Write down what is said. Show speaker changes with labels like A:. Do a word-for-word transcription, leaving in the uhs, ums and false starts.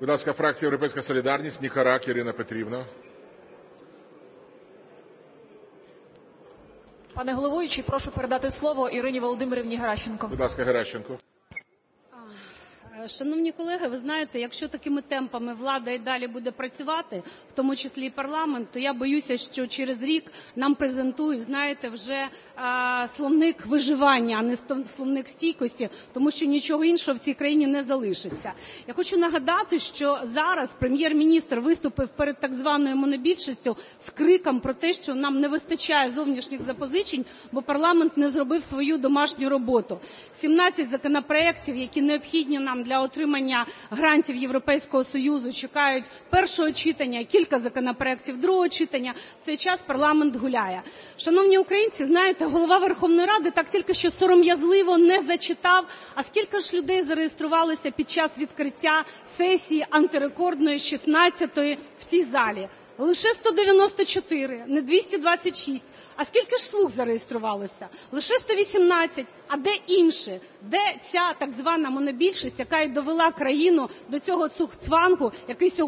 A: Будь ласка, фракція "Європейська солідарність", Никорак Ірина Петрівна.
B: Пане головуючий, прошу передати слово Ірині Володимирівні Геращенко.
A: Будь ласка, Геращенко.
C: Шановні колеги, ви знаєте, якщо такими темпами влада і далі буде працювати, в тому числі і парламент, то я боюся, що через рік нам презентують, знаєте, вже а, словник виживання, а не словник стійкості, тому що нічого іншого в цій країні не залишиться. Я хочу нагадати, що зараз прем'єр-міністр виступив перед так званою монобільшістю з криком про те, що нам не вистачає зовнішніх запозичень, бо парламент не зробив свою домашню роботу. сімнадцять законопроєктів, які необхідні нам для отримання грантів Європейського Союзу, чекають першого читання, кілька законопроєктів другого читання. В цей час парламент гуляє. Шановні українці, знаєте, голова Верховної Ради так тільки що сором'язливо не зачитав, а скільки ж людей зареєструвалися під час відкриття сесії антирекордної шістнадцятої в цій залі. Лише сто дев'яносто чотири, не двісті двадцять шість. А скільки ж "слуг" зареєструвалося? Лише сто вісімнадцять. А де інші? Де ця так звана монобільшість, яка і довела країну до цього цугцвангу, який сьогодні